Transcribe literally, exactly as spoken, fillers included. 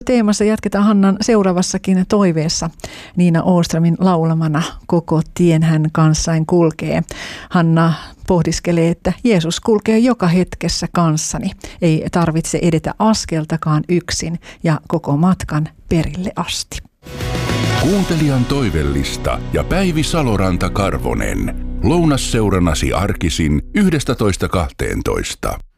Teemassa jatketaan Hannan seuraavassakin toiveessa. Niina Åströmin laulamana Koko tien hän kanssain kulkee. Hanna pohdiskelee, että Jeesus kulkee joka hetkessä kanssani. Ei tarvitse edetä askeltakaan yksin ja koko matkan perille asti. Kuuntelijan toivellista ja Päivi Saloranta Karvonen. Lounasseurannasi arkisin yhdestätoista kahteentoista.